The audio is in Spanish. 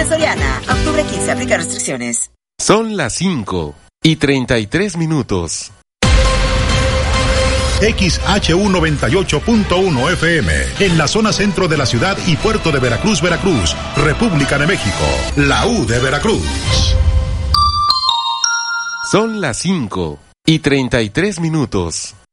de Soriana. Octubre 15, aplica restricciones. Son las 5:33. XHU 98.1 FM, en la zona centro de la ciudad y puerto de Veracruz, Veracruz, República de México, la U de Veracruz. Son las 5:33.